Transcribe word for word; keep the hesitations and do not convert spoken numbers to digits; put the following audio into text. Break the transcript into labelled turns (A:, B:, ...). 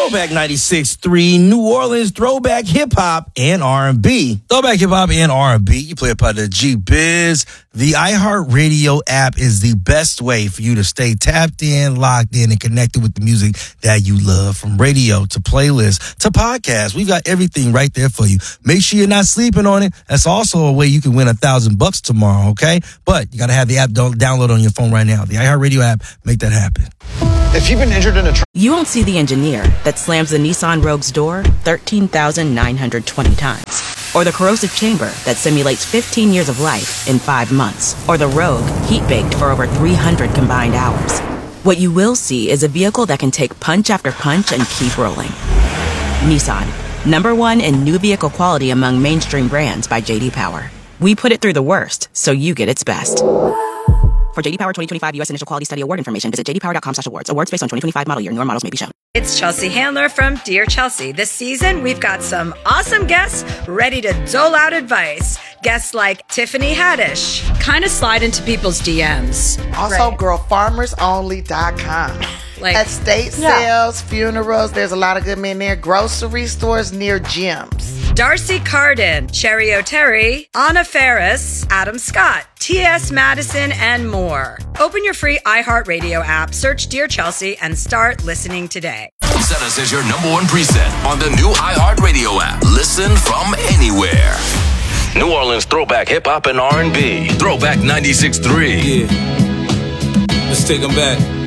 A: Throwback ninety-six point three, New Orleans throwback hip-hop and R and B.
B: Throwback hip-hop and R and B. You play a part of the G-Biz. The iHeartRadio app is the best way for you to stay tapped in, locked in, and connected with the music that you love. From radio to playlists to podcasts, we've got everything right there for you. Make sure you're not sleeping on it. That's also a way you can win a thousand bucks tomorrow, okay? But you got to have the app download on your phone right now. The iHeartRadio app, make that happen.
C: If you've been injured in a truck,
D: you won't see the engineer that slams the Nissan Rogue's door thirteen thousand nine hundred twenty times. Or the corrosive chamber that simulates fifteen years of life in five months. Or the Rogue heat-baked for over three hundred combined hours. What you will see is a vehicle that can take punch after punch and keep rolling. Nissan, number one in new vehicle quality among mainstream brands by J D Power. We put it through the worst, so you get its best. For J D Power twenty twenty-five U S Initial Quality Study Award information, visit j d power dot com slash awards. Awards based on twenty twenty-five model year. Newer models may be shown.
E: It's Chelsea Handler from Dear Chelsea. This season, we've got some awesome guests ready to dole out advice. Guests like Tiffany Haddish. Kind of slide into people's D Ms.
F: Also,
E: right.
F: girl farmers only dot com.
E: Like,
F: estate
E: yeah.
F: sales, funerals, there's a lot of good men there. Grocery stores near gyms.
E: Darcy Carden, Cherry O'Terry, Anna Ferris, Adam Scott, T S Madison, and more. Open your free iHeartRadio app, search Dear Chelsea, and start listening today.
G: Set us as your number one preset on the new iHeartRadio app. Listen from anywhere. New Orleans throwback hip hop and R and B. Throwback ninety-six point three.
H: Yeah. Let's take them back.